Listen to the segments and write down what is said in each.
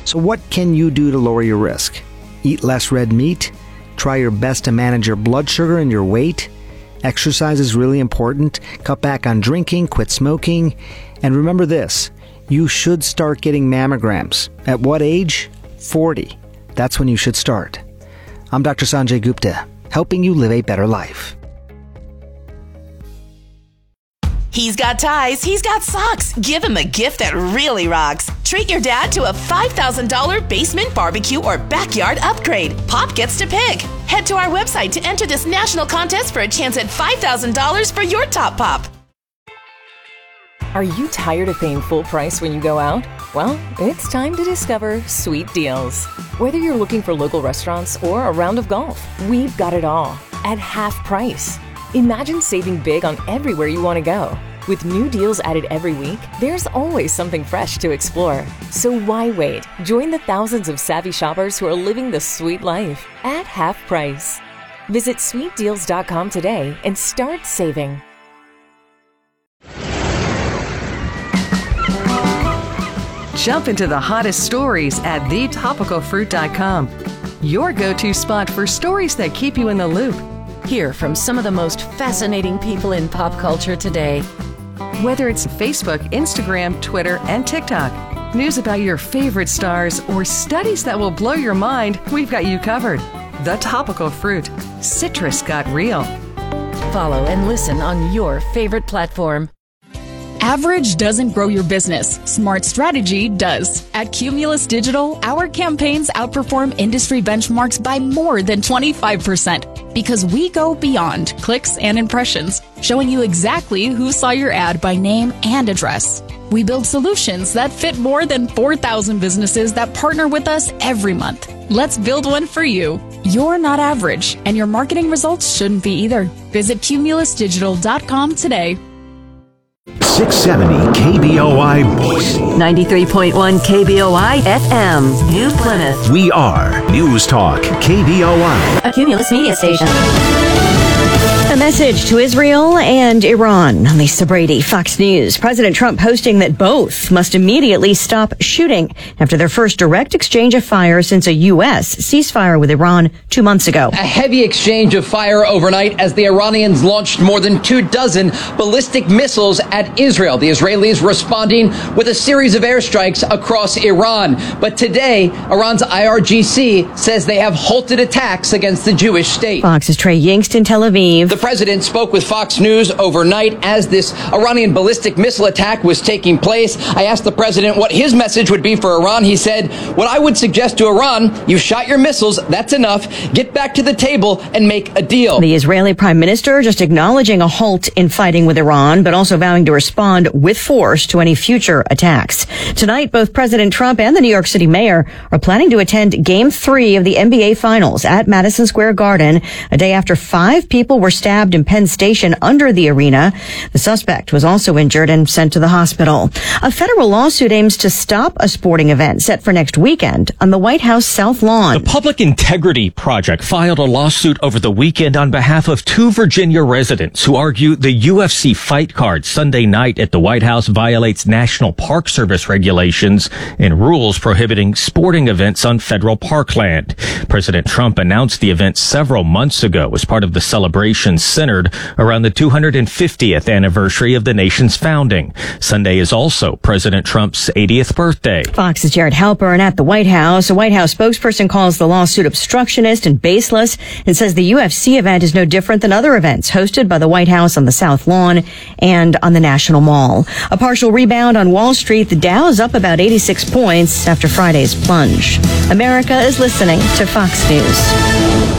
So what can you do to lower your risk? Eat less red meat? Try your best to manage your blood sugar and your weight? Exercise is really important. Cut back on drinking, quit smoking. And remember this, you should start getting mammograms. At what age? 40. That's when you should start. I'm Dr. Sanjay Gupta, helping you live a better life. He's got ties, he's got socks. Give him a gift that really rocks. Treat your dad to a $5,000 basement barbecue or backyard upgrade. Pop gets to pick. Head to our website to enter this national contest for a chance at $5,000 for your top pop. Are you tired of paying full price when you go out? Well, it's time to discover Sweet Deals. Whether you're looking for local restaurants or a round of golf, we've got it all at half price. Imagine saving big on everywhere you want to go. With new deals added every week, there's always something fresh to explore. So why wait? Join the thousands of savvy shoppers who are living the sweet life at half price. Visit sweetdeals.com today and start saving. Jump into the hottest stories at thetopicalfruit.com. Your go-to spot for stories that keep you in the loop. Hear from some of the most fascinating people in pop culture today. Whether it's Facebook, Instagram, Twitter, and TikTok, news about your favorite stars, or studies that will blow your mind, we've got you covered. The Topical Fruit. Citrus got real. Follow and listen on your favorite platform. Average doesn't grow your business. Smart strategy does. At Cumulus Digital, our campaigns outperform industry benchmarks by more than 25% because we go beyond clicks and impressions, showing you exactly who saw your ad by name and address. We build solutions that fit more than 4,000 businesses that partner with us every month. Let's build one for you. You're not average, and your marketing results shouldn't be either. Visit cumulusdigital.com today. 670 KBOI Boise. 93.1 KBOI FM, New Plymouth. We are News Talk KBOI. A Cumulus media station. A message to Israel and Iran. Lisa Brady, Fox News. President Trump posting that both must immediately stop shooting after their first direct exchange of fire since a U.S. ceasefire with Iran 2 months ago. A heavy exchange of fire overnight as the Iranians launched more than 24 ballistic missiles at Israel. The Israelis responding with a series of airstrikes across Iran. But today, Iran's IRGC says they have halted attacks against the Jewish state. Fox's Trey Yingst in Tel Aviv. The president spoke with Fox News overnight as this Iranian ballistic missile attack was taking place. I asked the president what his message would be for Iran. He said, what I would suggest to Iran, you shot your missiles, that's enough. Get back to the table and make a deal. The Israeli prime minister just acknowledging a halt in fighting with Iran, but also vowing to respond with force to any future attacks. Tonight, both President Trump and the New York City mayor are planning to attend Game 3 of the NBA Finals at Madison Square Garden, a day after 5 people were stabbed in Penn Station under the arena. The suspect was also injured and sent to the hospital. A federal lawsuit aims to stop a sporting event set for next weekend on the White House South Lawn. The Public Integrity Project filed a lawsuit over the weekend on behalf of 2 Virginia residents who argue the UFC fight card Sunday night at the White House violates National Park Service regulations and rules prohibiting sporting events on federal parkland. President Trump announced the event several months ago as part of the celebration centered around the 250th anniversary of the nation's founding. Sunday is also President Trump's 80th birthday. Fox's Jared Halpern at the White House. A White House spokesperson calls the lawsuit obstructionist and baseless and says the UFC event is no different than other events hosted by the White House on the South Lawn and on the National Mall. A partial rebound on Wall Street. The Dow is up about 86 points after Friday's plunge. America is listening to Fox News.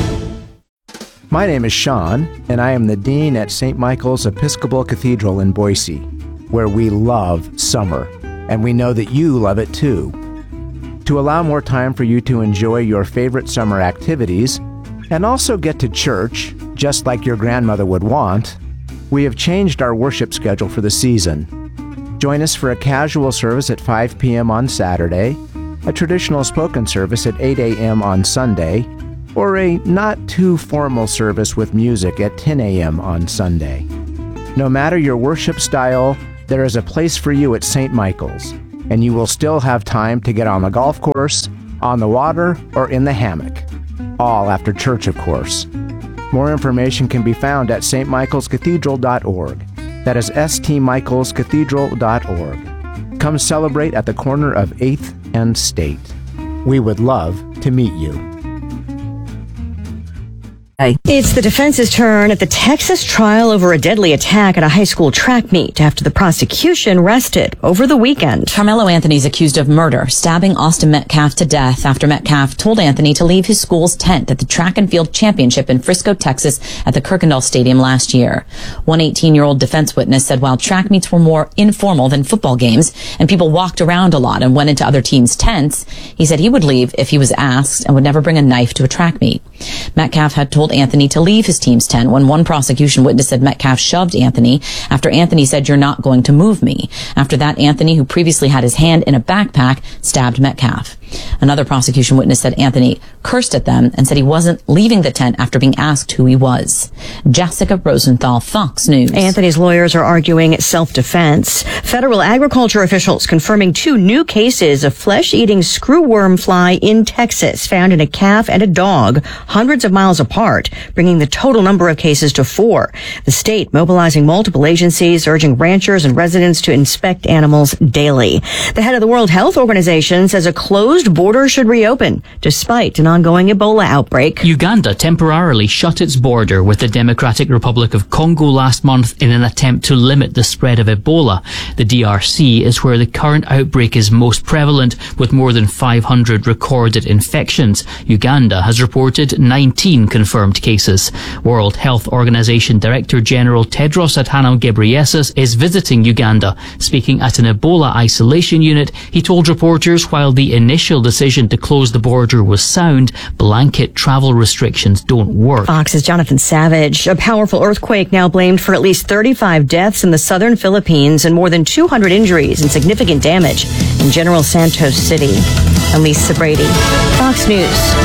My name is Sean, and I am the Dean at St. Michael's Episcopal Cathedral in Boise, where we love summer, and we know that you love it too. To allow more time for you to enjoy your favorite summer activities, and also get to church, just like your grandmother would want, we have changed our worship schedule for the season. Join us for a casual service at 5 p.m. on Saturday, a traditional spoken service at 8 a.m. on Sunday, or a not-too-formal service with music at 10 a.m. on Sunday. No matter your worship style, there is a place for you at St. Michael's. and you will still have time to get on the golf course, on the water, or in the hammock. All after church, of course. More information can be found at stmichaelscathedral.org. That is stmichaelscathedral.org. Come celebrate at the corner of 8th and State. We would love to meet you. It's the defense's turn at the Texas trial over a deadly attack at a high school track meet after the prosecution rested over the weekend. Carmelo Anthony's accused of murder, stabbing Austin Metcalf to death after Metcalf told Anthony to leave his school's tent at the track and field championship in Frisco, Texas at the Kirkendall Stadium last year. One 18-year-old defense witness said while track meets were more informal than football games and people walked around a lot and went into other teams' tents, he said he would leave if he was asked and would never bring a knife to a track meet. Metcalf had told Anthony to leave his team's tent when one prosecution witness said Metcalf shoved Anthony after Anthony said, "You're not going to move me." After that, Anthony, who previously had his hand in a backpack, stabbed Metcalf. Another prosecution witness said Anthony cursed at them and said he wasn't leaving the tent after being asked who he was. Jessica Rosenthal, Fox News. Anthony's lawyers are arguing self-defense. Federal agriculture officials confirming 2 new cases of flesh-eating screwworm fly in Texas found in a calf and a dog hundreds of miles apart, bringing the total number of cases to 4. The state mobilizing multiple agencies, urging ranchers and residents to inspect animals daily. The head of the World Health Organization says a closed border should reopen, despite an ongoing Ebola outbreak. Uganda temporarily shut its border with the Democratic Republic of Congo last month in an attempt to limit the spread of Ebola. The DRC is where the current outbreak is most prevalent, with more than 500 recorded infections. Uganda has reported 19 confirmed cases. World Health Organization Director General Tedros Adhanom Ghebreyesus is visiting Uganda. Speaking at an Ebola isolation unit, he told reporters while the initial decision to close the border was sound, blanket travel restrictions don't work. Fox's Jonathan Savage. A powerful earthquake now blamed for at least 35 deaths in the southern Philippines and more than 200 injuries and significant damage in General Santos City. I'm Lisa Brady, Fox News.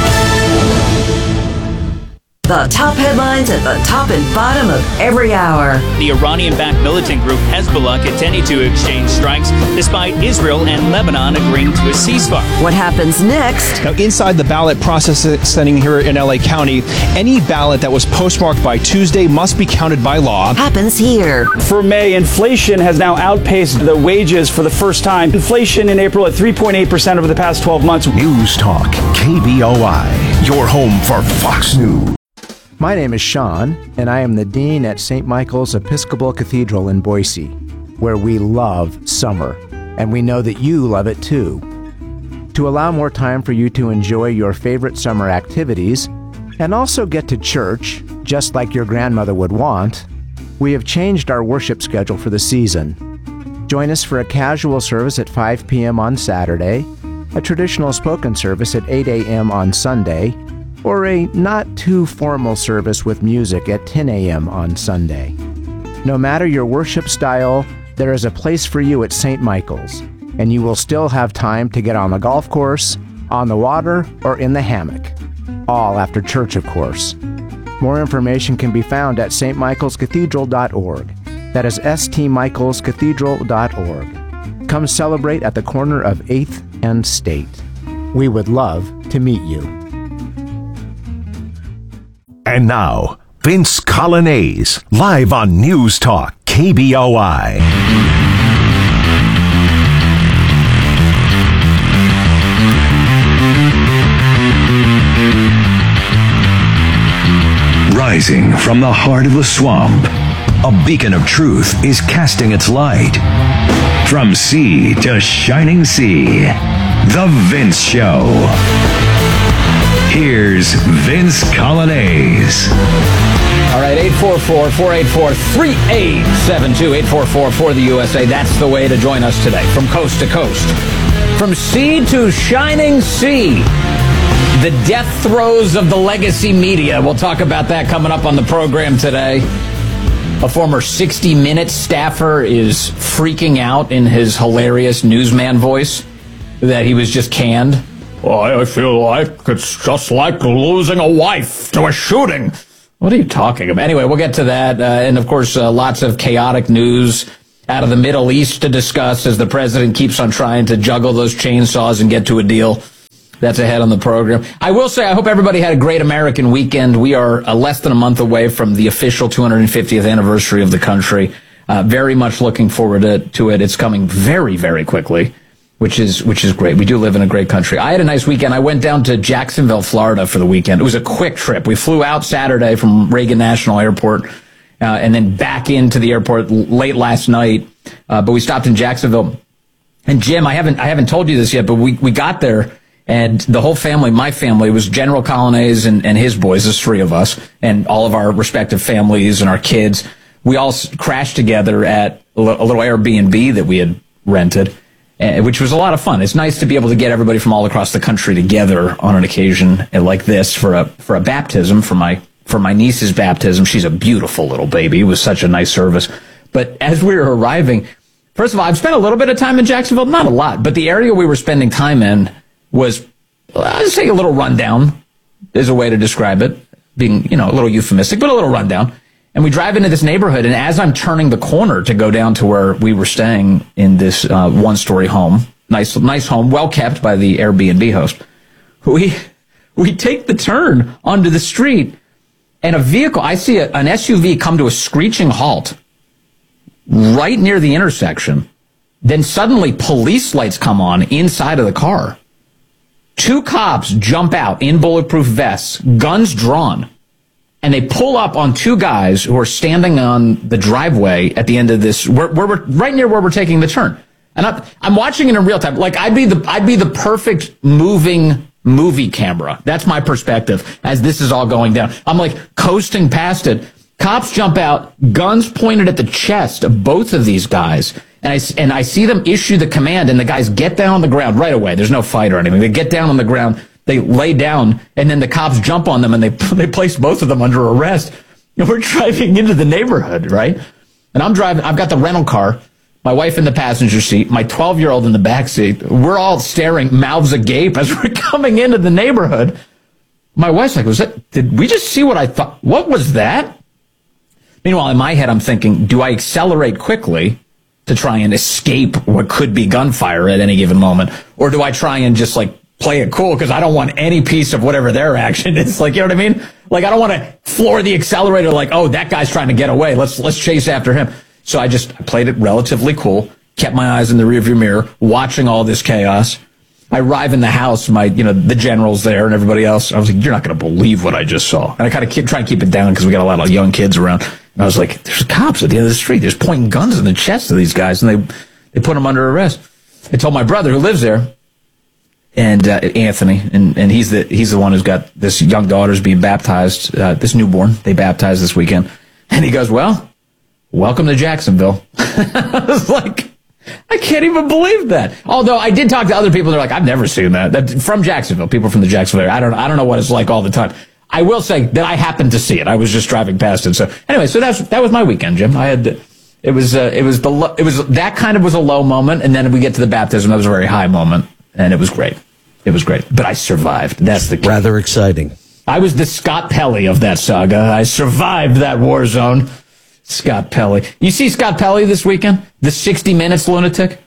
The top headlines at the top and bottom of every hour. The Iranian-backed militant group Hezbollah continued to exchange strikes despite Israel and Lebanon agreeing to a ceasefire. What happens next? Now, inside the ballot processing here in LA County, any ballot that was postmarked by Tuesday must be counted by law. Happens here. For May, inflation has now outpaced the wages for the first time. Inflation in April at 3.8% over the past 12 months. News Talk, KBOI, your home for Fox News. My name is Sean, and I am the Dean at St. Michael's Episcopal Cathedral in Boise, where we love summer, and we know that you love it too. To allow more time for you to enjoy your favorite summer activities, and also get to church, just like your grandmother would want, we have changed our worship schedule for the season. Join us for a casual service at 5 p.m. on Saturday, a traditional spoken service at 8 a.m. on Sunday, or a not-too-formal service with music at 10 a.m. on Sunday. No matter your worship style, there is a place for you at St. Michael's, and you will still have time to get on the golf course, on the water, or in the hammock. All after church, of course. More information can be found at stmichaelscathedral.org. That is stmichaelscathedral.org. Come celebrate at the corner of 8th and State. We would love to meet you. And now, Vince Colonnese, live on News Talk, KBOI. Rising from the heart of the swamp, a beacon of truth is casting its light. From sea to shining sea, The Vince Show. Here's Vince Colonnese. All right, 844-484-3872, 844 for the USA. That's the way to join us today, from coast to coast. From sea to shining sea. The death throes of the legacy media. We'll talk about that coming up on the program today. A former 60 Minutes staffer is freaking out in his hilarious newsman voice that he was just canned. Well, I feel like it's just like losing a wife to a shooting. What are you talking about? Anyway, we'll get to that. And, of course, lots of chaotic news out of the Middle East to discuss as the president keeps on trying to juggle those chainsaws and get to a deal. That's ahead on the program. I will say, I hope everybody had a great American weekend. We are less than a month away from the official 250th anniversary of the country. Very much looking forward to it. It's coming very, very quickly, which is great. We do live in a great country. I had a nice weekend. I went down to Jacksonville, Florida for the weekend. It was a quick trip. We flew out Saturday from Reagan National Airport, and then back into the airport late last night. But we stopped in Jacksonville. And Jim, I haven't told you this yet, but we got there. And the whole family, my family, was General Colonnese and his boys, there's three of us, and all of our respective families and our kids. We all crashed together at a little Airbnb that we had rented, which was a lot of fun. It's nice to be able to get everybody from all across the country together on an occasion like this for a baptism, for my niece's baptism. She's a beautiful little baby. It was such a nice service. But as we were arriving, first of all, I've spent a little bit of time in Jacksonville, not a lot, but the area we were spending time in was, I'd say, a little rundown is a way to describe it, being, a little euphemistic, but a little rundown. And we drive into this neighborhood, and as I'm turning the corner to go down to where we were staying in this one-story home, nice home, well kept by the Airbnb host, we take the turn onto the street, and a vehicle, I see an SUV come to a screeching halt right near the intersection. Then suddenly police lights come on inside of the car. Two cops jump out in bulletproof vests, guns drawn, and they pull up on two guys who are standing on the driveway at the end of this, where we're right near where we're taking the turn. And I'm watching it in real time. Like, I'd be the perfect moving movie camera. That's my perspective as this is all going down. I'm like coasting past it. Cops jump out, guns pointed at the chest of both of these guys. And I see them issue the command, and the guys get down on the ground right away. There's no fight or anything. They get down on the ground, they lay down, and then the cops jump on them, and they place both of them under arrest. And we're driving into the neighborhood, right? And I'm driving. I've got the rental car, my wife in the passenger seat, my 12-year-old in the back seat. We're all staring, mouths agape, as we're coming into the neighborhood. My wife's like, did we just see what I thought? What was that? Meanwhile, in my head, I'm thinking, do I accelerate quickly to try and escape what could be gunfire at any given moment? Or do I try and just play it cool because I don't want any piece of whatever their action is? You know what I mean? I don't want to floor the accelerator oh, that guy's trying to get away. Let's chase after him. So I played it relatively cool, kept my eyes in the rearview mirror, watching all this chaos. I arrive in the house, the general's there and everybody else. I was like, you're not going to believe what I just saw. And I kind of try and keep it down because we got a lot of young kids around. And I was like, there's cops at the end of the street. There's pointing guns in the chest of these guys, and they put them under arrest. I told my brother who lives there, and Anthony, and he's the one who's got this young daughter's being baptized, this newborn. They baptized this weekend. And he goes, well, welcome to Jacksonville. I was like, I can't even believe that. Although I did talk to other people, they're like, I've never seen that from Jacksonville, people from the Jacksonville area. I don't know what it's like all the time. I will say that I happened to see it. I was just driving past it. So anyway, that was my weekend, Jim. It was that kind of was a low moment, and then we get to the baptism. That was a very high moment, and it was great. It was great, but I survived. That's the key. Rather exciting. I was the Scott Pelley of that saga. I survived that war zone. Scott Pelley. You see Scott Pelley this weekend? The 60 Minutes lunatic?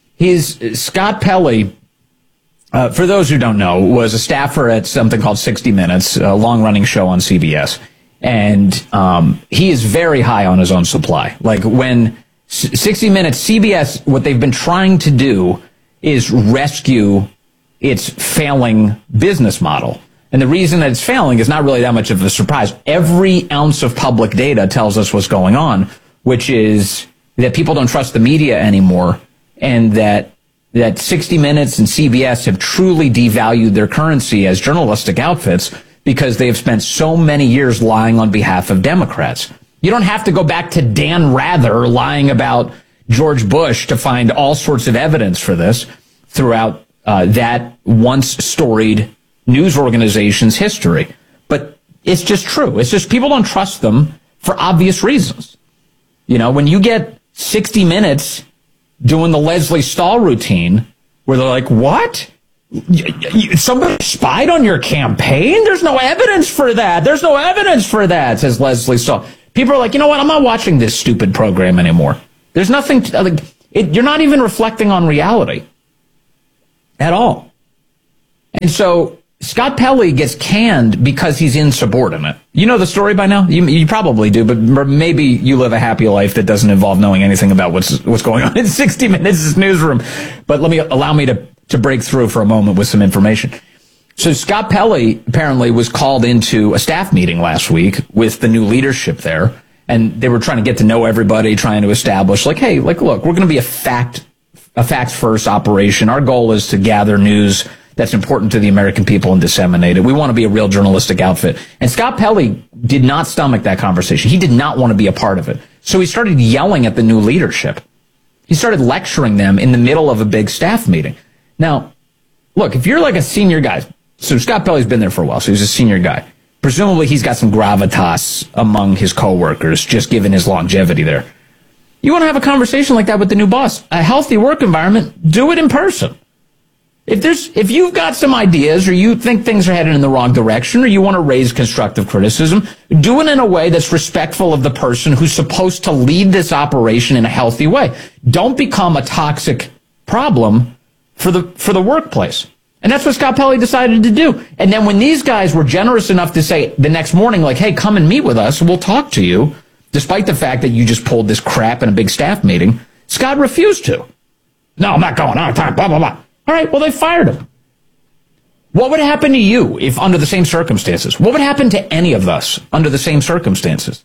Scott Pelley, for those who don't know, was a staffer at something called 60 Minutes, a long-running show on CBS. And he is very high on his own supply. When 60 Minutes, CBS, what they've been trying to do is rescue its failing business model. And the reason that it's failing is not really that much of a surprise. Every ounce of public data tells us what's going on, which is that people don't trust the media anymore, and that 60 Minutes and CBS have truly devalued their currency as journalistic outfits because they have spent so many years lying on behalf of Democrats. You don't have to go back to Dan Rather lying about George Bush to find all sorts of evidence for this throughout that once storied news organization's history. But it's just true. It's just people don't trust them for obvious reasons. When you get 60 Minutes doing the Leslie Stahl routine where they're like, what? Somebody spied on your campaign? There's no evidence for that. There's no evidence for that, says Leslie Stahl. People are like, you know what? I'm not watching this stupid program anymore. There's nothing, you're not even reflecting on reality at all. And so Scott Pelley gets canned because he's insubordinate. You know the story by now? You probably do, but maybe you live a happy life that doesn't involve knowing anything about what's going on in 60 Minutes' newsroom. But allow me to break through for a moment with some information. So Scott Pelley apparently was called into a staff meeting last week with the new leadership there, and they were trying to get to know everybody, trying to establish, hey, look, we're going to be a facts-first operation. Our goal is to gather news that's important to the American people and disseminate it. We want to be a real journalistic outfit. And Scott Pelley did not stomach that conversation. He did not want to be a part of it. So he started yelling at the new leadership. He started lecturing them in the middle of a big staff meeting. Now, look, if you're a senior guy, so Scott Pelley's been there for a while, so he's a senior guy. Presumably he's got some gravitas among his coworkers, just given his longevity there. You want to have a conversation like that with the new boss, a healthy work environment, do it in person. If you've got some ideas or you think things are headed in the wrong direction or you want to raise constructive criticism, do it in a way that's respectful of the person who's supposed to lead this operation in a healthy way. Don't become a toxic problem for the workplace. And that's what Scott Pelley decided to do. And then when these guys were generous enough to say the next morning, hey, come and meet with us, we'll talk to you, despite the fact that you just pulled this crap in a big staff meeting, Scott refused to. No, I'm not going on time, blah, blah, blah. All right, well, they fired him. What would happen to you if under the same circumstances? What would happen to any of us under the same circumstances?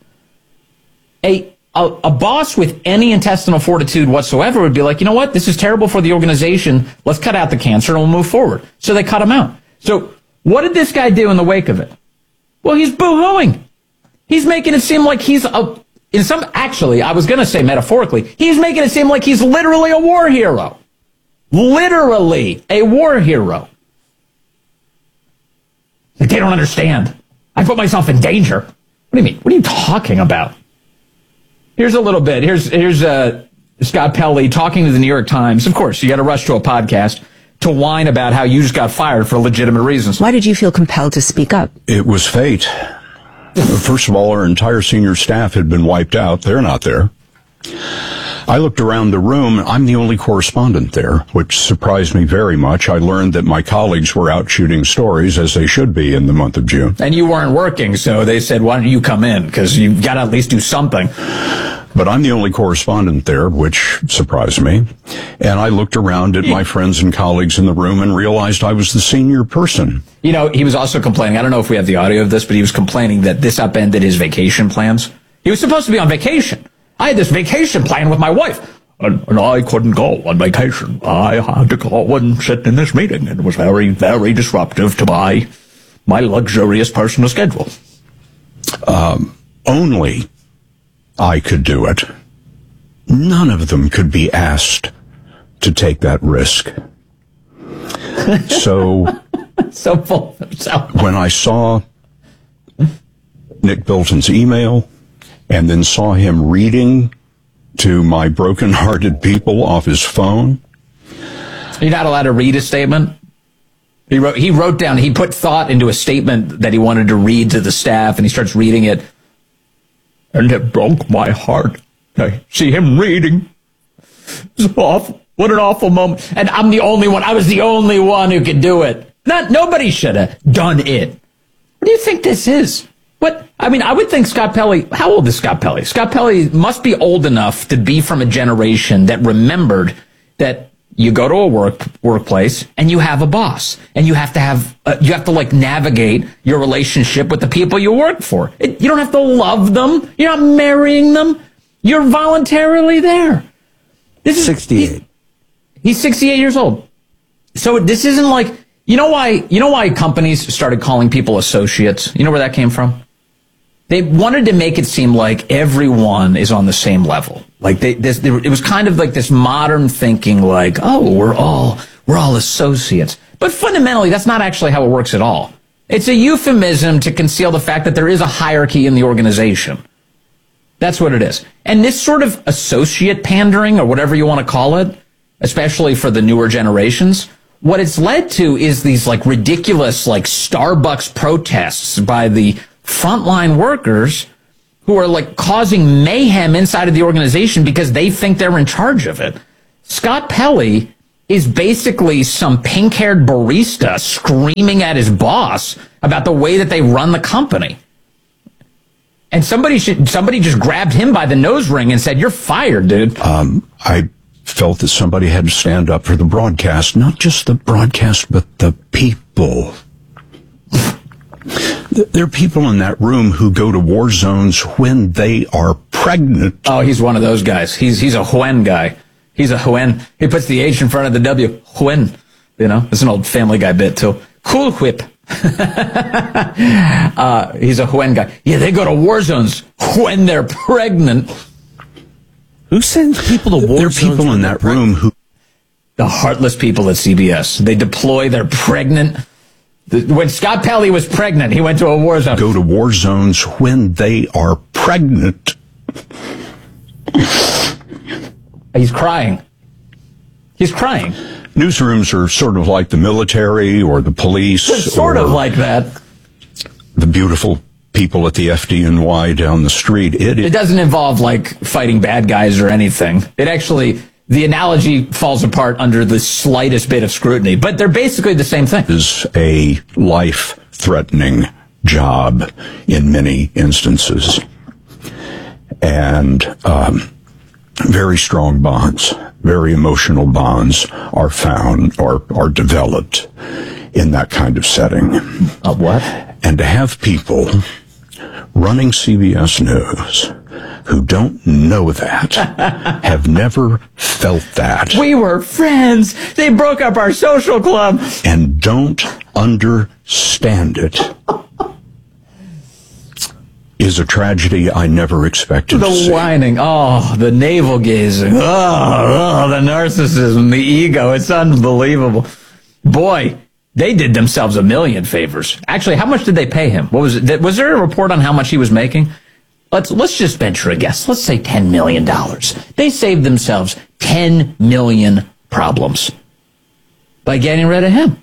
A boss with any intestinal fortitude whatsoever would be like, you know what? This is terrible for the organization. Let's cut out the cancer and we'll move forward. So they cut him out. So what did this guy do in the wake of it? Well, he's boo-hooing. He's making it seem like actually, I was going to say metaphorically, he's making it seem like he's literally a war hero. Literally a war hero. They don't understand. I put myself in danger. What do you mean? What are you talking about? Here's a little bit. Here's Scott Pelley talking to the New York Times. Of course, you got to rush to a podcast to whine about how you just got fired for legitimate reasons. Why did you feel compelled to speak up? It was fate. First of all, our entire senior staff had been wiped out. They're not there. I looked around the room. I'm the only correspondent there, which surprised me very much. I learned that my colleagues were out shooting stories, as they should be in the month of June. And you weren't working, so they said, why don't you come in? Because you've got to at least do something. But I'm the only correspondent there, which surprised me. And I looked around at my friends and colleagues in the room and realized I was the senior person. You know, he was also complaining, I don't know if we have the audio of this, but he was complaining that this upended his vacation plans. He was supposed to be on vacation. I had this vacation plan with my wife, and I couldn't go on vacation. I had to go and sit in this meeting, and it was very, very disruptive to my luxurious personal schedule. Only I could do it. None of them could be asked to take that risk. So full of himself. When I saw Nick Bilton's email, and then saw him reading to my broken-hearted people off his phone. You're not allowed to read a statement? He put thought into a statement that he wanted to read to the staff, and he starts reading it. And it broke my heart. I see him reading. It's awful. What an awful moment. And I was the only one who could do it. Nobody should have done it. What do you think this is? I would think Scott Pelley, how old is Scott Pelley? Scott Pelley must be old enough to be from a generation that remembered that you go to a workplace and you have a boss and you have to navigate your relationship with the people you work for. You don't have to love them. You're not marrying them. You're voluntarily there. This is 68. He's 68 years old. So this isn't like, you know why companies started calling people associates? You know where that came from? They wanted to make it seem like everyone is on the same level. Like it was kind of like this modern thinking, like, oh, we're all associates. But fundamentally, that's not actually how it works at all. It's a euphemism to conceal the fact that there is a hierarchy in the organization. That's what it is. And this sort of associate pandering, or whatever you want to call it, especially for the newer generations, what it's led to is these ridiculous Starbucks protests by the frontline workers who are like causing mayhem inside of the organization because they think they're in charge of it. Scott Pelley is basically some pink-haired barista screaming at his boss about the way that they run the company. And somebody just grabbed him by the nose ring and said, "You're fired, dude." I felt that somebody had to stand up for the broadcast, not just the broadcast, but the people. There are people in that room who go to war zones when they are pregnant. Oh, he's one of those guys. He's a Huen guy. He's a Huen. He puts the H in front of the W. Huen. You know, it's an old Family Guy bit too. Cool Whip. He's a Huen guy. Yeah, they go to war zones when they're pregnant. Who sends people to war zones? There are people in that room who... The heartless people at CBS. They deploy their pregnant... When Scott Pelley was pregnant, he went to a war zone. Go to war zones when they are pregnant. He's crying. He's crying. Newsrooms are sort of like the military or the police. It's sort of like that. The beautiful people at the FDNY down the street. It doesn't involve like fighting bad guys or anything. It actually, the analogy falls apart under the slightest bit of scrutiny, but they're basically the same thing. Is a life-threatening job in many instances. And very strong bonds, very emotional bonds are found or are developed in that kind of setting. What? And to have people running CBS News who don't know that, have never felt that. We were friends. They broke up our social club. And don't understand it. Is a tragedy I never expected to see. The whining, the navel gazing, the narcissism, the ego. It's unbelievable. Boy, they did themselves a million favors. Actually, how much did they pay him? What was it? Was there a report on how much he was making? Let's just venture a guess. Let's say $10 million. They saved themselves 10 million problems by getting rid of him.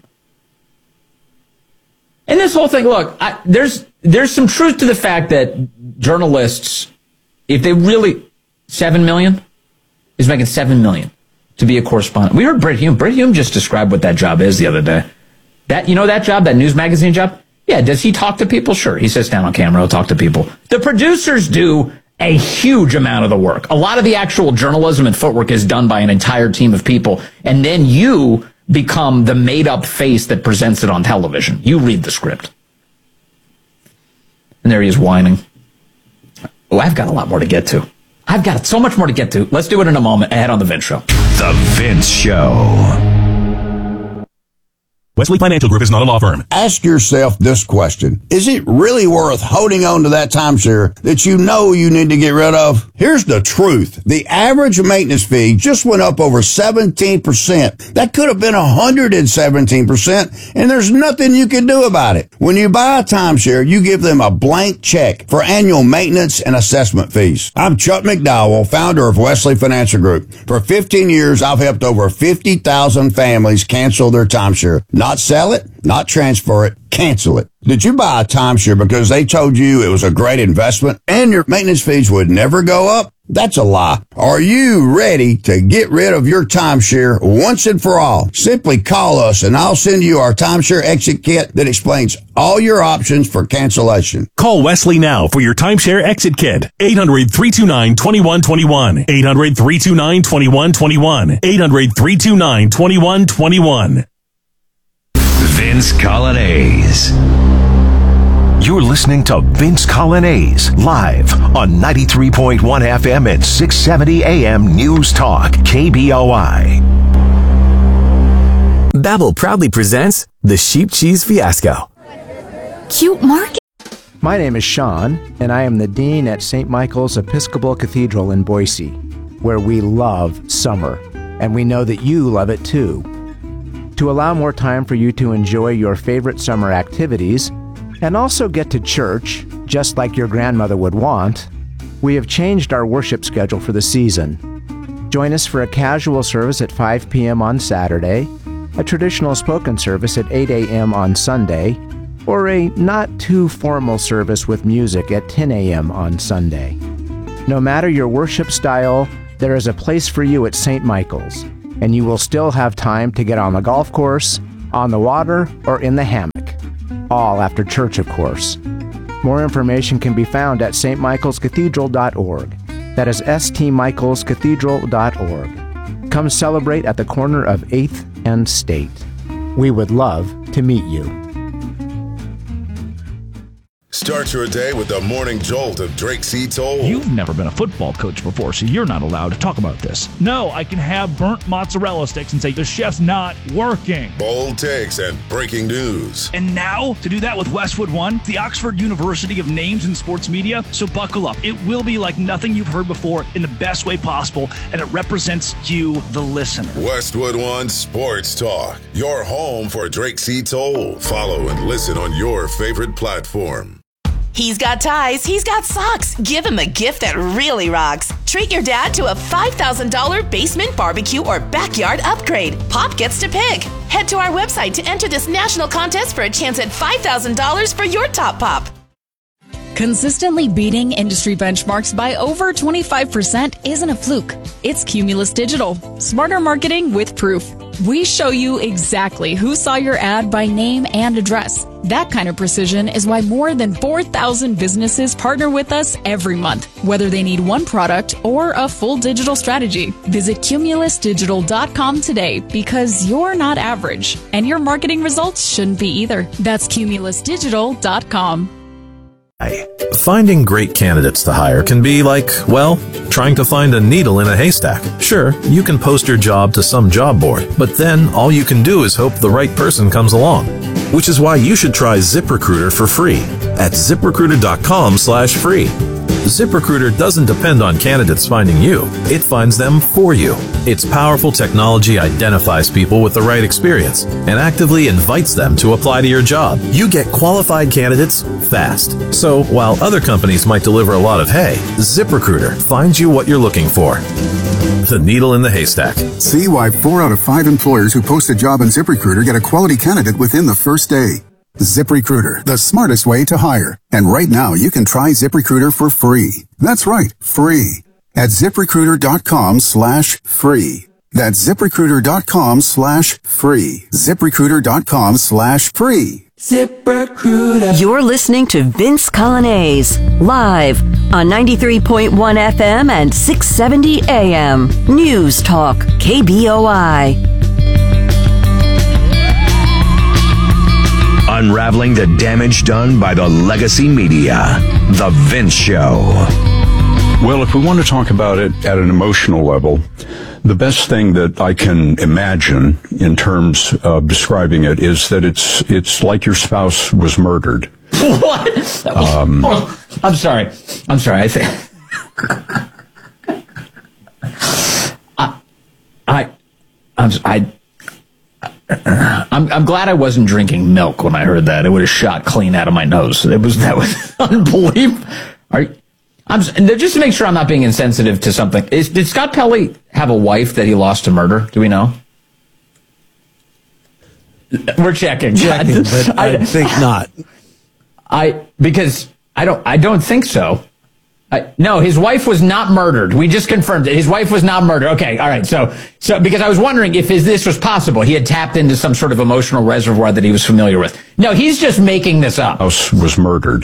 And this whole thing, look, there's some truth to the fact that journalists, if they really, 7 million, is making 7 million to be a correspondent. We heard Brit Hume. Brit Hume just described what that job is the other day. That job, that news magazine job? Yeah, does he talk to people? Sure. He sits down on camera, he'll talk to people. The producers do a huge amount of the work. A lot of the actual journalism and footwork is done by an entire team of people. And then you become the made-up face that presents it on television. You read the script. And there he is whining. Oh, I've got a lot more to get to. I've got so much more to get to. Let's do it in a moment ahead on The Vince Show. The Vince Show. Wesley Financial Group is not a law firm. Ask yourself this question. Is it really worth holding on to that timeshare that you know you need to get rid of? Here's the truth. The average maintenance fee just went up over 17%. That could have been 117%, and there's nothing you can do about it. When you buy a timeshare, you give them a blank check for annual maintenance and assessment fees. I'm Chuck McDowell, founder of Wesley Financial Group. For 15 years, I've helped over 50,000 families cancel their timeshare. Not sell it, not transfer it, cancel it. Did you buy a timeshare because they told you it was a great investment and your maintenance fees would never go up? That's a lie. Are you ready to get rid of your timeshare once and for all? Simply call us and I'll send you our timeshare exit kit that explains all your options for cancellation. Call Wesley now for your timeshare exit kit. 800-329-2121. 800-329-2121. 800-329-2121. Vince Colonnese. You're listening to Vince Colonnese live on 93.1 FM and 670 AM News Talk, KBOI. Babbel proudly presents the Sheep Cheese Fiasco. Cute market. My name is Sean, and I am the Dean at St. Michael's Episcopal Cathedral in Boise, where we love summer, and we know that you love it too. To allow more time for you to enjoy your favorite summer activities, and also get to church, just like your grandmother would want, we have changed our worship schedule for the season. Join us for a casual service at 5 p.m. on Saturday, a traditional spoken service at 8 a.m. on Sunday, or a not too formal service with music at 10 a.m. on Sunday. No matter your worship style, there is a place for you at St. Michael's, and you will still have time to get on the golf course, on the water, or in the hammock. All after church, of course. More information can be found at stmichaelscathedral.org. That is stmichaelscathedral.org. Come celebrate at the corner of 8th and State. We would love to meet you. Start your day with the morning jolt of Drake C. Toll. You've never been a football coach before, so you're not allowed to talk about this. No, I can have burnt mozzarella sticks and say the chef's not working. Bold takes and breaking news. And now, to do that with Westwood One, the Oxford University of Names in Sports Media, so buckle up. It will be like nothing you've heard before in the best way possible, and it represents you, the listener. Westwood One Sports Talk, your home for Drake C. Toll. Follow and listen on your favorite platform. He's got ties, he's got socks. Give him a gift that really rocks. Treat your dad to a $5,000 basement barbecue or backyard upgrade. Pop gets to pick. Head to our website to enter this national contest for a chance at $5,000 for your top pop. Consistently beating industry benchmarks by over 25% isn't a fluke. It's Cumulus Digital. Smarter marketing with proof. We show you exactly who saw your ad by name and address. That kind of precision is why more than 4,000 businesses partner with us every month, whether they need one product or a full digital strategy. Visit cumulusdigital.com today because you're not average, and your marketing results shouldn't be either. That's cumulusdigital.com. Finding great candidates to hire can be like, well, trying to find a needle in a haystack. Sure, you can post your job to some job board, but then all you can do is hope the right person comes along. Which is why you should try ZipRecruiter for free at ZipRecruiter.com/free. ZipRecruiter doesn't depend on candidates finding you. It finds them for you. Its powerful technology identifies people with the right experience and actively invites them to apply to your job. You get qualified candidates fast. So while other companies might deliver a lot of hay, ZipRecruiter finds you what you're looking for. The needle in the haystack. See why 4 out of 5 employers who post a job on ZipRecruiter get a quality candidate within the first day. ZipRecruiter, the smartest way to hire. And right now, you can try ZipRecruiter for free. That's right, free. At ZipRecruiter.com/free. That's ZipRecruiter.com/free. ZipRecruiter.com/free. ZipRecruiter. You're listening to Vince Colonnese, live on 93.1 FM and 670 AM. News Talk, KBOI. Unraveling the damage done by the legacy media. The Vince Show. Well, if we want to talk about it at an emotional level, the best thing that I can imagine in terms of describing it is that it's like your spouse was murdered. What? I'm sorry. I think I'm glad I wasn't drinking milk when I heard that. It would have shot clean out of my nose. That was unbelievable. Just to make sure I'm not being insensitive to something. Did Scott Pelley have a wife that he lost to murder? Do we know? We're checking, but I think not. Because I don't think so. No, his wife was not murdered. We just confirmed it. His wife was not murdered. Okay, all right. So because I was wondering if this was possible. He had tapped into some sort of emotional reservoir that he was familiar with. No, he's just making this up. House was murdered.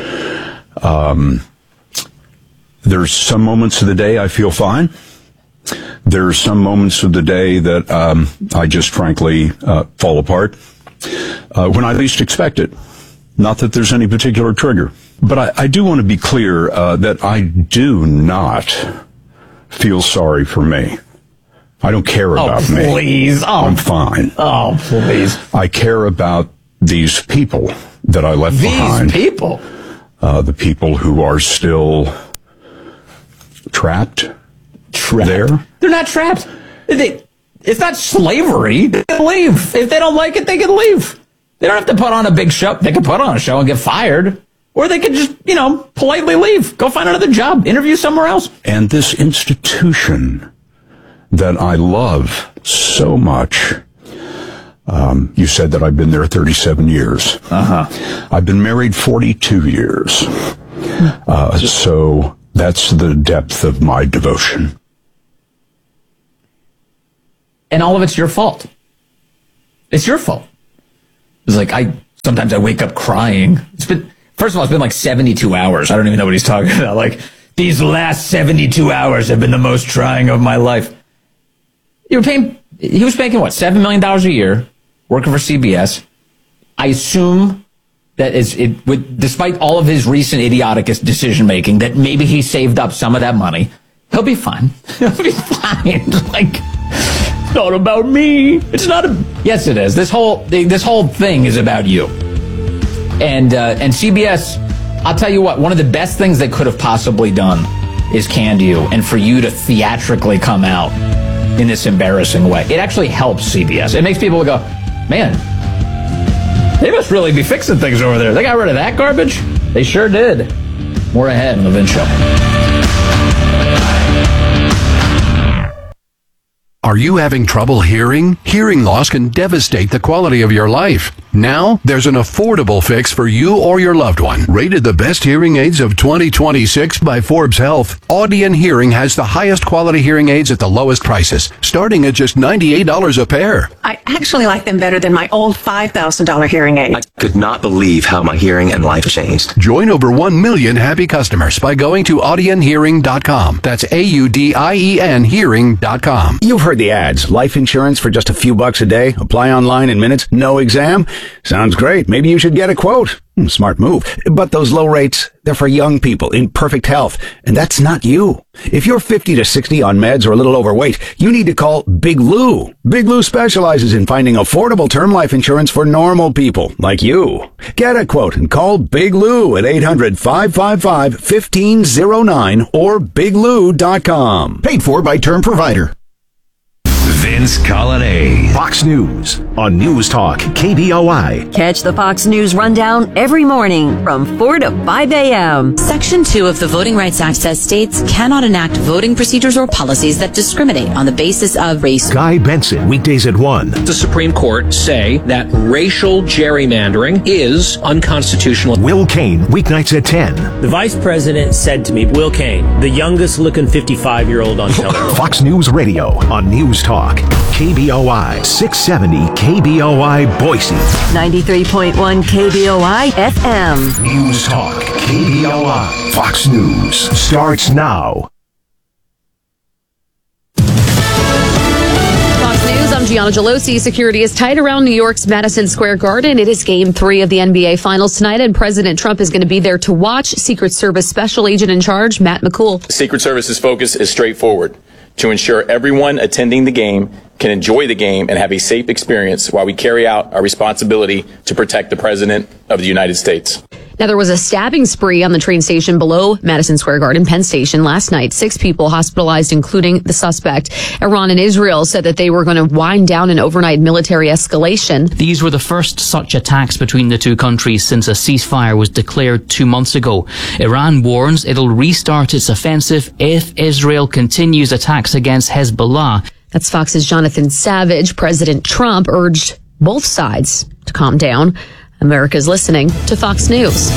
There's some moments of the day I feel fine. There's some moments of the day that I just frankly fall apart when I least expect it. Not that there's any particular trigger. But I do want to be clear that I do not feel sorry for me. I don't care about me. Please. I'm fine. Oh, please. I care about these people that I left behind. These people? The people who are still trapped there. They're not trapped. It's not slavery. They can leave. If they don't like it, they can leave. They don't have to put on a big show. They can put on a show and get fired. Or they could just, politely leave. Go find another job. Interview somewhere else. And this institution that I love so much You said that I've been there 37 years. I've been married 42 years. So that's the depth of my devotion. And all of it's your fault. It's your fault. It's like, sometimes I wake up crying. First of all, it's been like 72 hours. I don't even know what he's talking about. Like, these last 72 hours have been the most trying of my life. He was making what, $7 million a year, working for CBS. I assume that despite all of his recent idiotic decision making, that maybe he saved up some of that money. He'll be fine. He'll be fine. Like, it's not about me. It's not. Yes, it is. This whole thing is about you. And CBS, I'll tell you what. One of the best things they could have possibly done is canned you, and for you to theatrically come out in this embarrassing way. It actually helps CBS. It makes people go, man, they must really be fixing things over there. They got rid of that garbage? They sure did. More ahead on the Vince Show. Are you having trouble hearing? Hearing loss can devastate the quality of your life. Now, there's an affordable fix for you or your loved one. Rated the best hearing aids of 2026 by Forbes Health, Audion Hearing has the highest quality hearing aids at the lowest prices, starting at just $98 a pair. I actually like them better than my old $5,000 hearing aid. I could not believe how my hearing and life changed. Join over 1 million happy customers by going to audionhearing.com. That's AUDIEN hearing.com. You've heard the ads. Life insurance for just a few bucks a day. Apply online in minutes. No exam. Sounds great. Maybe you should get a quote. Smart move. But those low rates, they're for young people in perfect health. And that's not you. If you're 50 to 60 on meds or a little overweight, you need to call Big Lou. Big Lou specializes in finding affordable term life insurance for normal people like you. Get a quote and call Big Lou at 800-555-1509 or biglou.com. Paid for by Term Provider. Vince Colonnade. Fox News on News Talk KBOI. Catch the Fox News Rundown every morning from 4 to 5 a.m. Section 2 of the Voting Rights Act says states cannot enact voting procedures or policies that discriminate on the basis of race. Guy Benson, weekdays at 1. The Supreme Court say that racial gerrymandering is unconstitutional. Will Cain, weeknights at 10. The Vice President said to me, Will Cain, the youngest looking 55-year-old on television. Fox News Radio on News Talk KBOI 670 KBOI Boise. 93.1 KBOI FM. News Talk KBOI. Fox News starts now. Fox News, I'm Gianna Gelosi. Security is tight around New York's Madison Square Garden. It is Game 3 of the NBA Finals tonight, and President Trump is going to be there to watch. Secret Service Special Agent in Charge, Matt McCool. Secret Service's focus is straightforward: to ensure everyone attending the game can enjoy the game and have a safe experience while we carry out our responsibility to protect the President of the United States. Now, there was a stabbing spree on the train station below Madison Square Garden, Penn Station, last night. 6 people hospitalized, including the suspect. Iran and Israel said that they were going to wind down an overnight military escalation. These were the first such attacks between the two countries since a ceasefire was declared 2 months ago. Iran warns it'll restart its offensive if Israel continues attacks against Hezbollah. That's Fox's Jonathan Savage. President Trump urged both sides to calm down. America's listening to Fox News.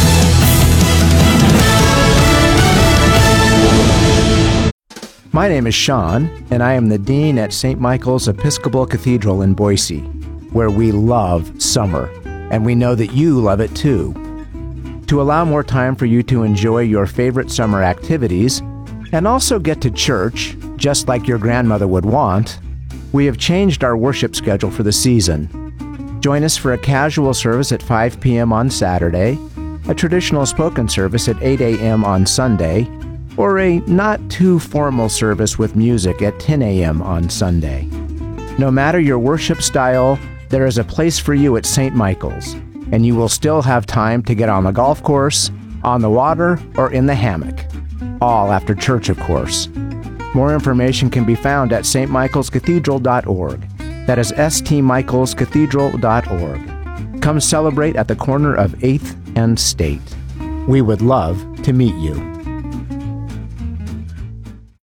My name is Sean, and I am the Dean at St. Michael's Episcopal Cathedral in Boise, where we love summer, and we know that you love it too. To allow more time for you to enjoy your favorite summer activities, and also get to church, just like your grandmother would want, we have changed our worship schedule for the season. Join us for a casual service at 5 p.m. on Saturday, a traditional spoken service at 8 a.m. on Sunday, or a not-too-formal service with music at 10 a.m. on Sunday. No matter your worship style, there is a place for you at St. Michael's, and you will still have time to get on the golf course, on the water, or in the hammock. All after church, of course. More information can be found at stmichaelscathedral.org. That is stmichaelscathedral.org. Come celebrate at the corner of 8th and State. We would love to meet you.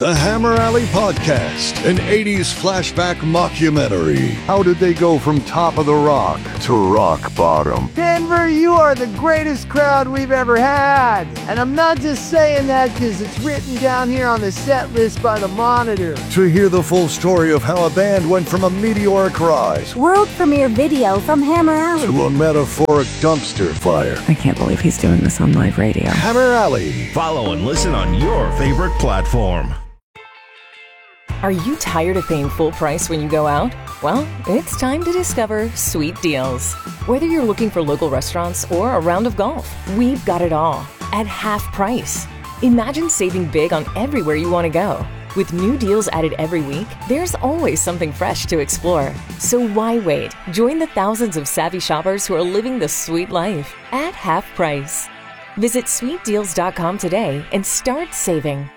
The Hammer Alley Podcast, an 80s flashback mockumentary. How did they go from top of the rock to rock bottom? Denver, you are the greatest crowd we've ever had. And I'm not just saying that because it's written down here on the set list by the Monitor. To hear the full story of how a band went from a meteoric rise, world premiere video from Hammer Alley, to a metaphoric dumpster fire. I can't believe he's doing this on live radio. Hammer Alley. Follow and listen on your favorite platform. Are you tired of paying full price when you go out? Well, it's time to discover Sweet Deals. Whether you're looking for local restaurants or a round of golf, we've got it all at half price. Imagine saving big on everywhere you want to go. With new deals added every week, there's always something fresh to explore. So why wait? Join the thousands of savvy shoppers who are living the sweet life at half price. Visit sweetdeals.com today and start saving.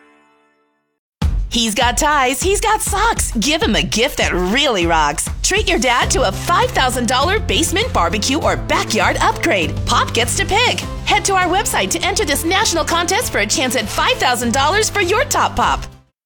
He's got ties, he's got socks. Give him a gift that really rocks. Treat your dad to a $5,000 basement barbecue or backyard upgrade. Pop gets to pick. Head to our website to enter this national contest for a chance at $5,000 for your top pop.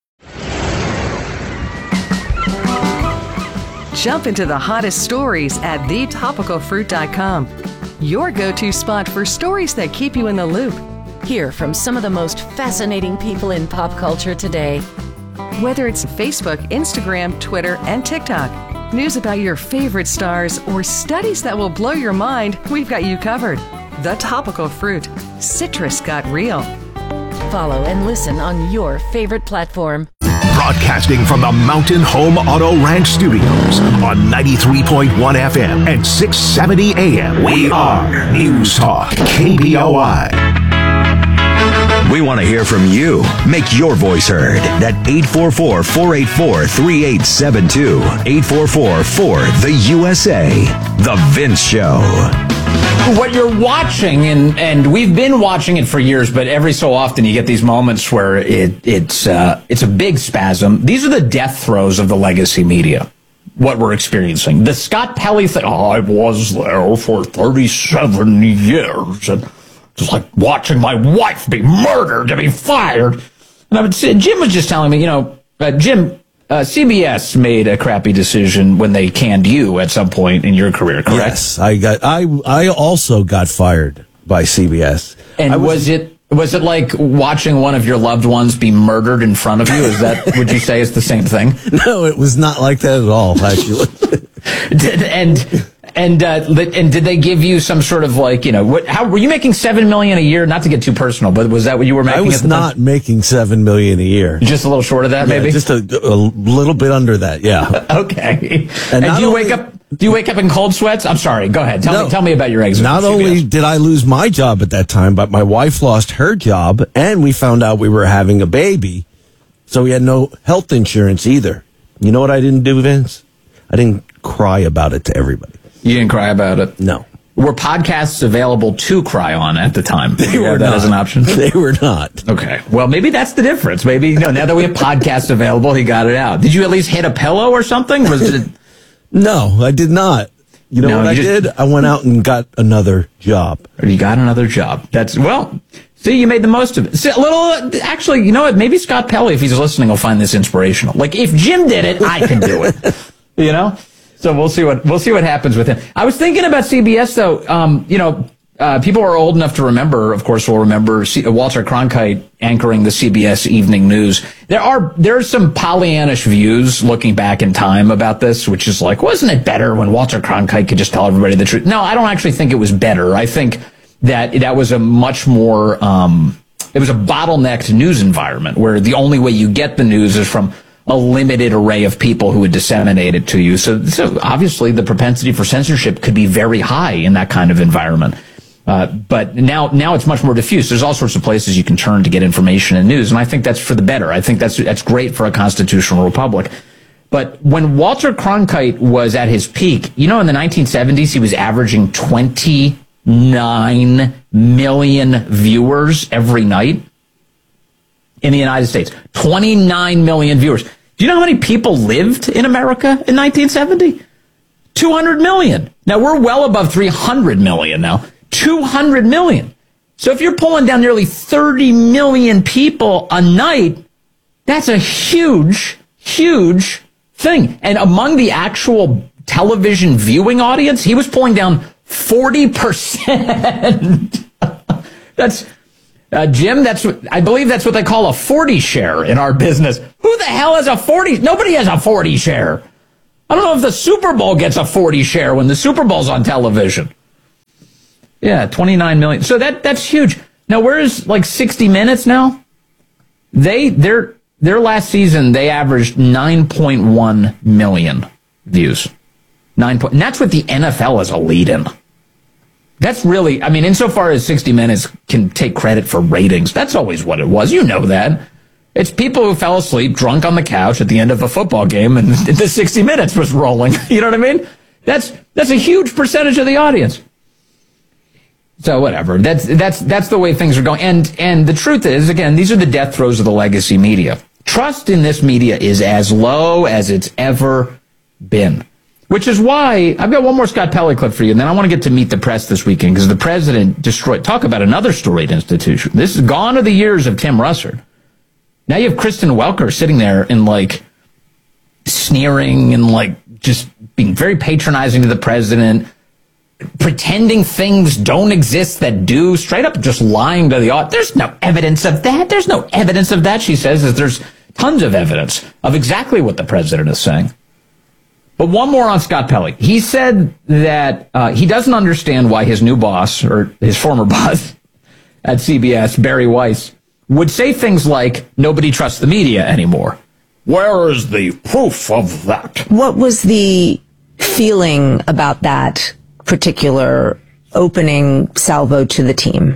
Jump into the hottest stories at thetopicalfruit.com. Your go-to spot for stories that keep you in the loop. Hear from some of the most fascinating people in pop culture today. Whether it's Facebook, Instagram, Twitter, and TikTok, news about your favorite stars, or studies that will blow your mind, we've got you covered. The Topical Fruit. Citrus got real. Follow and listen on your favorite platform. Broadcasting from the Mountain Home Auto Ranch Studios on 93.1 FM and 670 AM. We are News Talk KBOI. We want to hear from you. Make your voice heard at 844-484-3872. 844-4-THE-USA. The Vince Show. What you're watching, and we've been watching it for years, but every so often you get these moments where it's a big spasm. These are the death throes of the legacy media, what we're experiencing. The Scott Pelley thing, I was there for 37 years, and just like watching my wife be murdered and be fired. And I would say, Jim was just telling me, Jim, CBS made a crappy decision when they canned you at some point in your career, correct? Yes, I also got fired by CBS. And was it like watching one of your loved ones be murdered in front of you? Is that, would you say, is the same thing? No, it was not like that at all, actually. And did they give you some sort of how were you making $7 million a year? Not to get too personal, but was that what you were making? I was not making $7 million a year. Just a little short of that, maybe? Just a little bit under that, yeah. Okay. And do you wake up in cold sweats? I'm sorry. Go ahead. Tell me about your exit. Not only did I lose my job at that time, but my wife lost her job, and we found out we were having a baby, so we had no health insurance either. You know what I didn't do, Vince? I didn't cry about it to everybody. You didn't cry about it? No. Were podcasts available to cry on at the time? They were that not. as an option? They were not. Okay. Well, maybe that's the difference. Maybe, now that we have podcasts available, he got it out. Did you at least hit a pillow or something? No, I did not. You know what I did? I went out and got another job. You got another job. See, you made the most of it. See, actually, you know what? Maybe Scott Pelley, if he's listening, will find this inspirational. Like, if Jim did it, I can do it. So we'll see what happens with him. I was thinking about CBS though. People who are old enough to remember, of course, will remember Walter Cronkite anchoring the CBS Evening News. There are some Pollyannish views looking back in time about this, which is like, wasn't it better when Walter Cronkite could just tell everybody the truth? No, I don't actually think it was better. I think that was a much more, it was a bottlenecked news environment where the only way you get the news is from a limited array of people who would disseminate it to you. So obviously the propensity for censorship could be very high in that kind of environment. But now it's much more diffuse. There's all sorts of places you can turn to get information and news, and I think that's for the better. I think that's great for a constitutional republic. But when Walter Cronkite was at his peak, in the 1970s, he was averaging 29 million viewers every night. In the United States, 29 million viewers. Do you know how many people lived in America in 1970? 200 million. Now, we're well above 300 million now. 200 million. So if you're pulling down nearly 30 million people a night, That's a huge, huge thing. And among the actual television viewing audience, he was pulling down 40%. That's Jim, I believe that's what they call a 40 share in our business. Who the hell has a 40? Nobody has a 40 share. I don't know if the Super Bowl gets a 40 share when the Super Bowl's on television. Yeah, 29 million. So that's huge. Now, where's like 60 Minutes now? Their last season, they averaged 9.1 million views. And that's what the NFL is a lead in. That's really, I mean, insofar as 60 Minutes can take credit for ratings, that's always what it was. You know that. It's people who fell asleep drunk on the couch at the end of a football game and the 60 Minutes was rolling. You know what I mean? That's a huge percentage of the audience. So whatever. That's the way things are going. And the truth is, again, these are the death throes of the legacy media. Trust in this media is as low as it's ever been. Which is why I've got one more Scott Pelley clip for you, and then I want to get to Meet the Press this weekend because the president destroyed. Talk about another storied institution. This is gone are the years of Tim Russert. Now you have Kristen Welker sitting there and like sneering and like just being very patronizing to the president, pretending things don't exist that do, straight up just lying to the audience. There's no evidence of that. There's no evidence of that, she says, as there's tons of evidence of exactly what the president is saying. But one more on Scott Pelley. He said that he doesn't understand why his new boss, or his former boss at CBS, Barry Weiss, would say things like, nobody trusts the media anymore. Where is the proof of that? What was the feeling about that particular opening salvo to the team?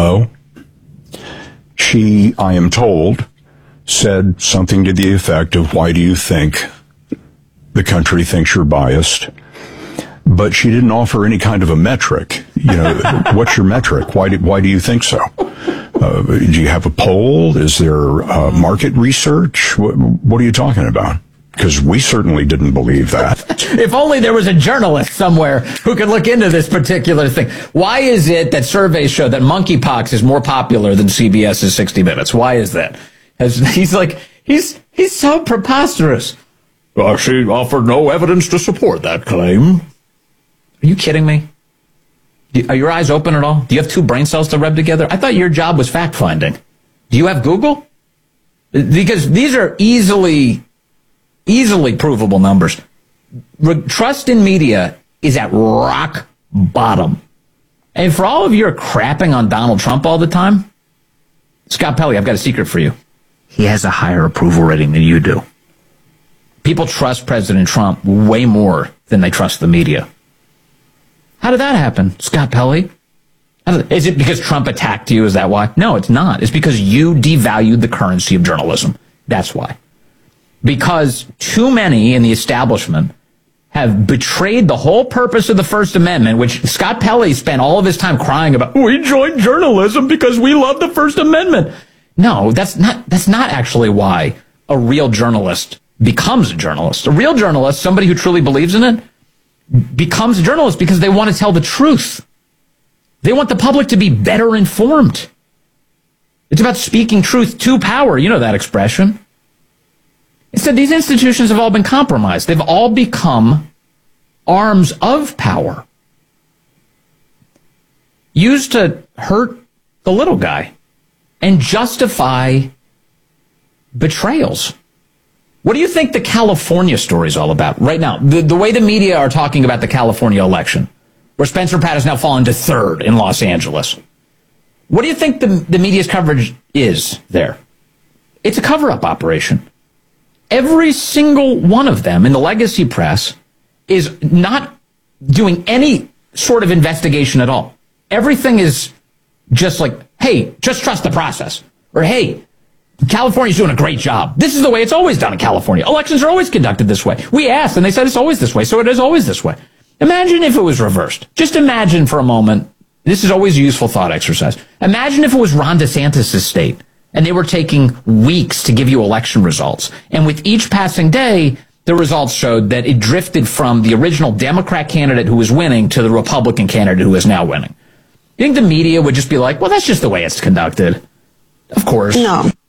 She, I am told, said something to the effect of, why do you think the country thinks you're biased? But she didn't offer any kind of a metric. You know, what's your metric? Why do you think so? Do you have a poll? Is there market research? What are you talking about? Because we certainly didn't believe that. If only there was a journalist somewhere who could look into this particular thing. Why is it that surveys show that monkeypox is more popular than CBS's 60 Minutes? Why is that? He's so preposterous. She offered no evidence to support that claim. Are you kidding me? Are your eyes open at all? Do you have two brain cells to rub together? I thought your job was fact-finding. Do you have Google? Because these are easily provable numbers. Trust in media is at rock bottom. And for all of your crapping on Donald Trump all the time, Scott Pelley, I've got a secret for you. He has a higher approval rating than you do. People trust President Trump way more than they trust the media. How did that happen, Scott Pelley? Is it because Trump attacked you? Is that why? No, it's not. It's because you devalued the currency of journalism. That's why. Because too many in the establishment have betrayed the whole purpose of the First Amendment, which Scott Pelley spent all of his time crying about. We joined journalism because we love the First Amendment. No, that's not actually why a real journalist becomes a journalist. A real journalist, somebody who truly believes in it, becomes a journalist because they want to tell the truth. They want the public to be better informed. It's about speaking truth to power. You know that expression. Instead, these institutions have all been compromised. They've all become arms of power, used to hurt the little guy and justify betrayals. What do you think the California story is all about right now? The way the media are talking about the California election, where Spencer Pratt has now fallen to third in Los Angeles. What do you think the media's coverage is there? It's a cover-up operation. Every single one of them in the legacy press is not doing any sort of investigation at all. Everything is just like, hey, just trust the process. Or, hey, California's doing a great job. This is the way it's always done in California. Elections are always conducted this way. We asked, and they said it's always this way, so it is always this way. Imagine if it was reversed. Just imagine for a moment. This is always a useful thought exercise. Imagine if it was Ron DeSantis' state, and they were taking weeks to give you election results. And with each passing day, the results showed that it drifted from the original Democrat candidate who was winning to the Republican candidate who is now winning. You think the media would just be like, well, that's just the way it's conducted? Of course. No.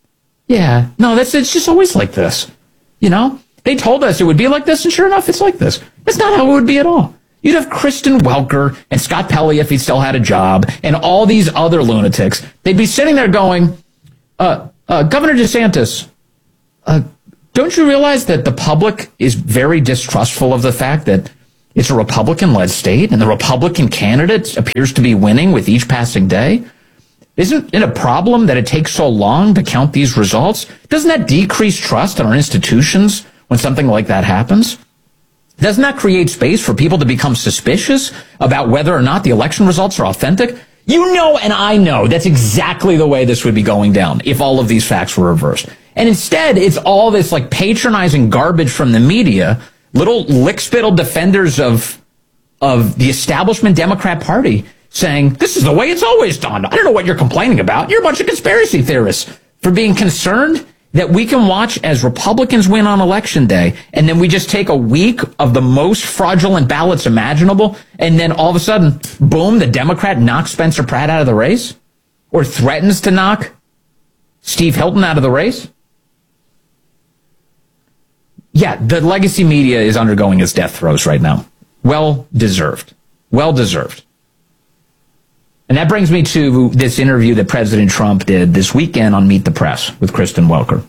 Yeah, no, it's just always like this. You know, they told us it would be like this, and sure enough, it's like this. That's not how it would be at all. You'd have Kristen Welker and Scott Pelley if he still had a job, and all these other lunatics. They'd be sitting there going, Governor DeSantis, don't you realize that the public is very distrustful of the fact that it's a Republican-led state and the Republican candidate appears to be winning with each passing day? Isn't it a problem that it takes so long to count these results? Doesn't that decrease trust in our institutions when something like that happens? Doesn't that create space for people to become suspicious about whether or not the election results are authentic? You know, and I know that's exactly the way this would be going down if all of these facts were reversed. And instead, it's all this like patronizing garbage from the media, little lick-spittle defenders of the establishment Democrat Party saying, this is the way it's always done. I don't know what you're complaining about. You're a bunch of conspiracy theorists for being concerned that we can watch as Republicans win on Election Day, and then we just take a week of the most fraudulent ballots imaginable, and then all of a sudden, boom, the Democrat knocks Spencer Pratt out of the race? Or threatens to knock Steve Hilton out of the race? Yeah, the legacy media is undergoing its death throes right now. Well deserved. Well deserved. And that brings me to this interview that President Trump did this weekend on Meet the Press with Kristen Welker.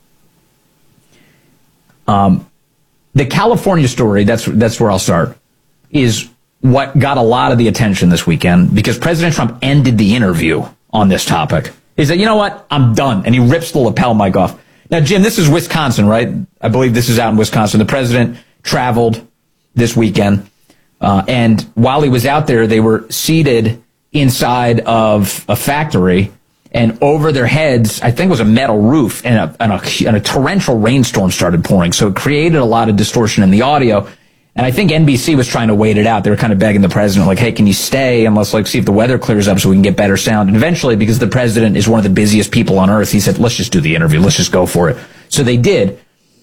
The California story, that's where I'll start, is what got a lot of the attention this weekend because President Trump ended the interview on this topic. He said, you know what, I'm done. And he rips the lapel mic off. Now, Jim, this is Wisconsin, right? I believe this is out in Wisconsin. The president traveled this weekend. And while he was out there, they were seated inside of a factory, and over their heads, I think it was a metal roof, and a torrential rainstorm started pouring. So it created a lot of distortion in the audio. And I think NBC was trying to wait it out. They were kind of begging the president, like, hey, can you stay and let's see if the weather clears up so we can get better sound. And eventually, because the president is one of the busiest people on earth, he said, let's just do the interview. Let's just go for it. So they did.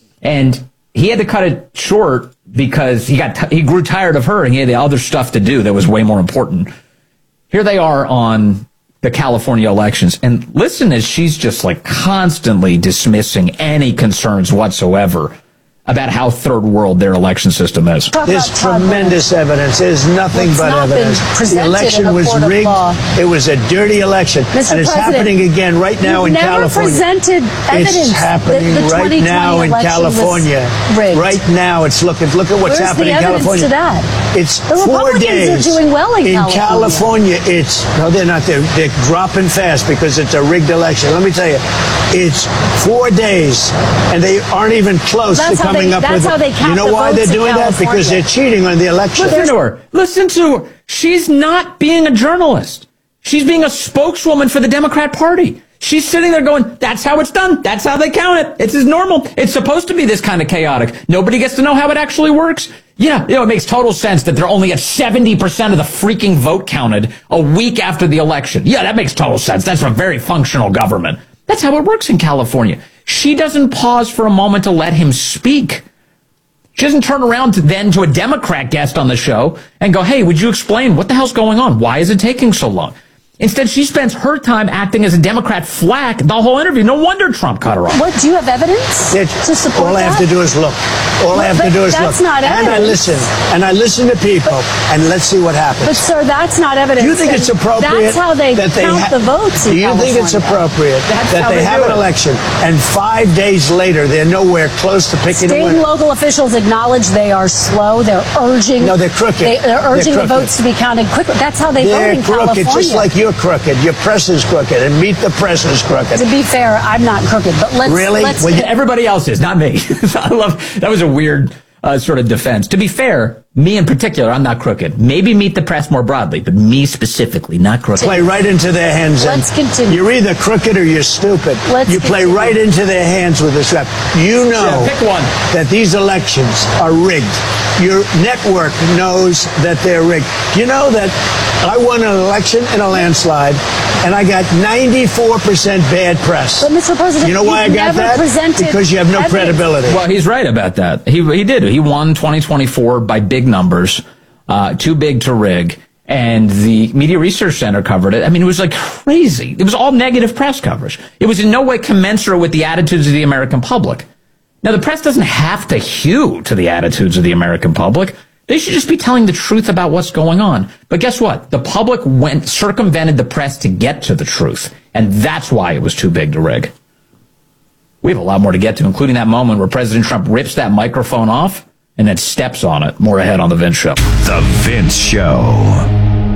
And he had to cut it short because he grew tired of her and he had the other stuff to do that was way more important. Here they are on the California elections, and listen as she's just like constantly dismissing any concerns whatsoever about how third world their election system is. There's tremendous evidence. There's nothing but evidence. The election was rigged. It was a dirty election. Mr. And it's President, happening again right now in California. Presented evidence. It's happening right now in California. Right now it's look at what's happening in California. To that? It's the 4 days. Republicans are doing well in California. No, they're not. They're dropping fast because it's a rigged election. Let me tell you, it's 4 days, and they aren't even close to coming up with it. You know why they're doing that? Because they're cheating on the election. Listen to her. Listen to her. She's not being a journalist. She's being a spokeswoman for the Democrat Party. She's sitting there going, that's how it's done. That's how they count it. It's as normal. It's supposed to be this kind of chaotic. Nobody gets to know how it actually works. Yeah, it makes total sense that they're only at 70% of the freaking vote counted a week after the election. Yeah, that makes total sense. That's a very functional government. That's how it works in California. She doesn't pause for a moment to let him speak. She doesn't turn around to a Democrat guest on the show and go, hey, would you explain what the hell's going on? Why is it taking so long? Instead, she spends her time acting as a Democrat flack the whole interview. No wonder Trump cut her off. What, do you have evidence to support All I have to do is look. All I have to do is look. That's not evidence. And I listen to people, and let's see what happens. But, sir, that's not evidence. Do you think it's appropriate? That's how they count the votes in California. Do you think it's appropriate that they have an election, and 5 days later they're nowhere close to picking a winner? State and local officials acknowledge they are slow. They're urging. No, they're crooked. They're urging the votes to be counted quickly. That's how they vote in California. They're crooked, just like you're crooked. Your press is crooked, and Meet the Press is crooked. To be fair, I'm not crooked, but let's... Really? Everybody else is, not me. That was a weird sort of defense. To be fair, me in particular, I'm not crooked. Maybe Meet the Press more broadly, but me specifically, not crooked. Play right into their hands. Let's continue. You're either crooked or you're stupid. You play right into their hands with this rap. You know that these elections are rigged. Your network knows that they're rigged. You know that I won an election in a landslide, and I got 94% bad press. But, Mr. President, you know why I got that? Because you have no credibility. Well, he's right about that. He did. He won 2024 by big numbers, too big to rig. and the Media Research Center covered it. I mean, it was like crazy. It was all negative press coverage. It was in no way commensurate with the attitudes of the American public. Now, the press doesn't have to hew to the attitudes of the American public. They should just be telling the truth about what's going on. But guess what? The public circumvented the press to get to the truth. And that's why it was too big to rig. We have a lot more to get to, including that moment where President Trump rips that microphone off and then steps on it. More ahead on The Vince Show. The Vince Show.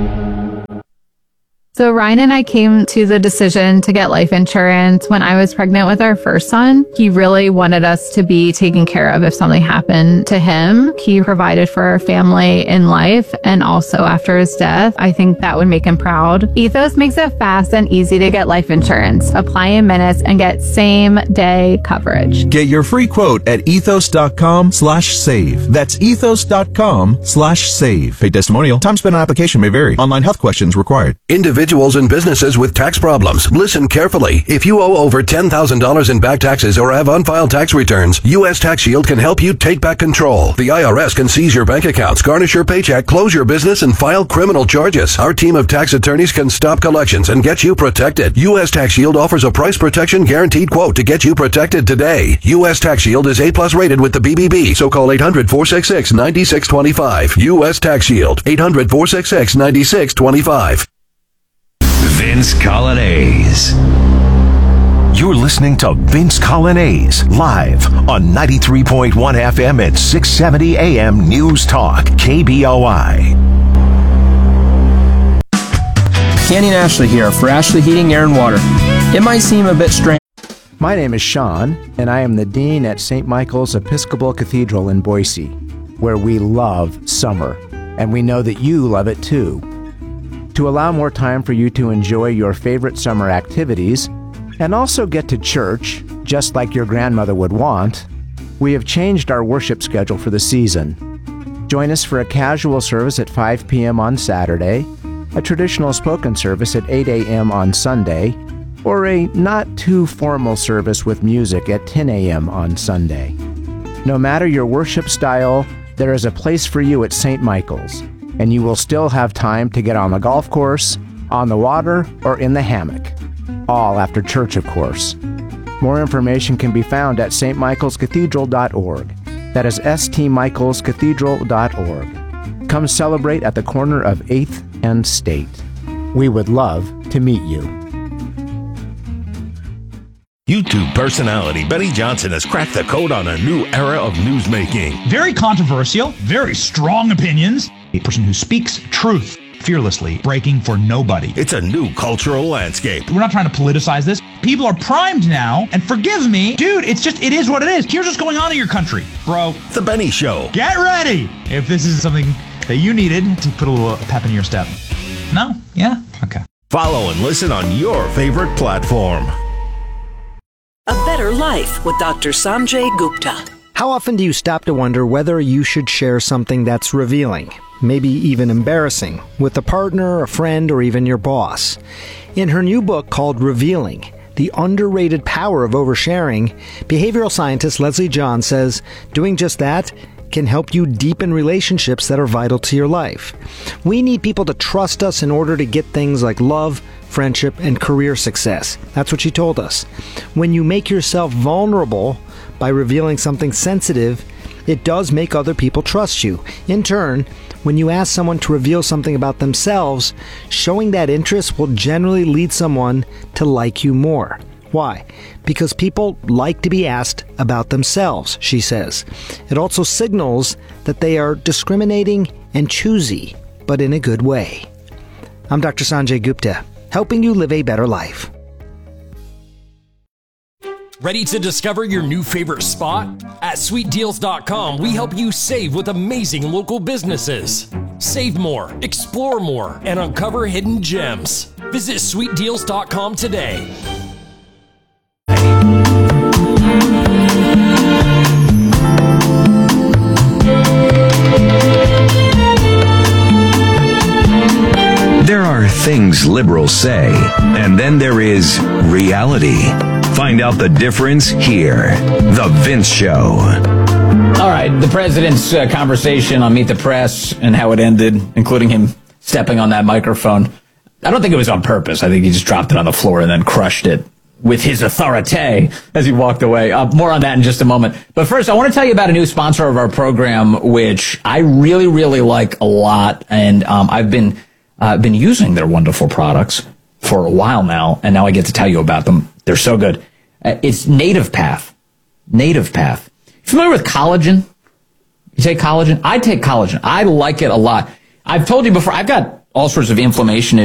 So Ryan and I came to the decision to get life insurance when I was pregnant with our first son. He really wanted us to be taken care of if something happened to him. He provided for our family in life and also after his death. I think that would make him proud. Ethos makes it fast and easy to get life insurance. Apply in minutes and get same day coverage. Get your free quote at ethos.com/save. That's ethos.com/save. Paid testimonial. Time spent on application may vary. Online health questions required. Individuals and businesses with tax problems, listen carefully. If you owe over $10,000 in back taxes or have unfiled tax returns, U.S. Tax Shield can help you take back control. The IRS can seize your bank accounts, garnish your paycheck, close your business, and file criminal charges. Our team of tax attorneys can stop collections and get you protected. U.S. Tax Shield offers a price protection guaranteed quote to get you protected today. U.S. Tax Shield is A+ rated with the BBB, so call 800-466-9625. U.S. Tax Shield, 800-466-9625. Vince Colonnese. You're listening to Vince Colonnese live on 93.1 FM and 670 AM News Talk, KBOI. Kenny and Ashley here for Ashley Heating, Air and Water. It might seem a bit strange. My name is Sean, and I am the Dean at St. Michael's Episcopal Cathedral in Boise, where we love summer, and we know that you love it too. To allow more time for you to enjoy your favorite summer activities and also get to church, just like your grandmother would want, we have changed our worship schedule for the season. Join us for a casual service at 5 p.m. on Saturday, a traditional spoken service at 8 a.m. on Sunday, or a not too formal service with music at 10 a.m. on Sunday. No matter your worship style, there is a place for you at St. Michael's, and you will still have time to get on the golf course, on the water, or in the hammock. All after church, of course. More information can be found at stmichaelscathedral.org. That is stmichaelscathedral.org. Come celebrate at the corner of 8th and State. We would love to meet you. YouTube personality Benny Johnson has cracked the code on a new era of newsmaking. Very controversial, very strong opinions. A person who speaks truth fearlessly, breaking for nobody. It's a new cultural landscape. We're not trying to politicize this. People are primed now, and forgive me, dude, it is what it is. Here's what's going on in your country, bro. The Benny Show. Get ready if this is something that you needed to put a little pep in your step. No? Yeah? Okay. Follow and listen on your favorite platform. A Better Life with Dr. Sanjay Gupta. How often do you stop to wonder whether you should share something that's revealing, maybe even embarrassing, with a partner, a friend, or even your boss? In her new book called Revealing, The Underrated Power of Oversharing, behavioral scientist Leslie John says doing just that can help you deepen relationships that are vital to your life. We need people to trust us in order to get things like love, friendship, and career success. That's what she told us. When you make yourself vulnerable by revealing something sensitive, it does make other people trust you. In turn, when you ask someone to reveal something about themselves, showing that interest will generally lead someone to like you more. Why? Because people like to be asked about themselves, she says. It also signals that they are discriminating and choosy, but in a good way. I'm Dr. Sanjay Gupta, helping you live a better life. Ready to discover your new favorite spot? At sweetdeals.com, we help you save with amazing local businesses. Save more, explore more, and uncover hidden gems. Visit sweetdeals.com today. There are things liberals say, and then there is reality. Find out the difference here. The Vince Show. All right, the president's conversation on Meet the Press and how it ended, including him stepping on that microphone. I don't think it was on purpose. I think he just dropped it on the floor and then crushed it with his authority as he walked away. More on that in just a moment. But first, I want to tell you about a new sponsor of our program, which I really, really like a lot. And I've been using their wonderful products for a while now, and now I get to tell you about them. They're so good. It's Native Path. Native Path. Familiar with collagen? You take collagen? I take collagen. I like it a lot. I've told you before, I've got all sorts of inflammation